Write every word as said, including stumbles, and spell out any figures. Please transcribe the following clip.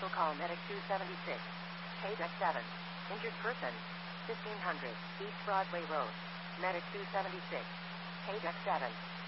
Special call Medic two seventy-six. K deck seven. Injured person. fifteen hundred. East Broadway Road. Medic two seventy-six. K deck seven.